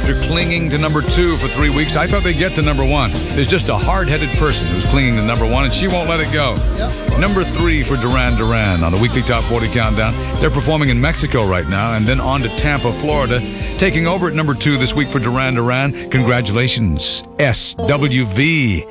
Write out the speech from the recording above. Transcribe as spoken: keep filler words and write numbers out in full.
after clinging to number two for three weeks. I thought they'd get to number one. There's just a hard-headed person who's clinging to number one, and she won't let it go. Yep. Number three for Duran Duran on the weekly Top forty Countdown. They're performing in Mexico right now, and then on to Tampa, Florida. Taking over at number two this week for Duran Duran. Congratulations, S W V.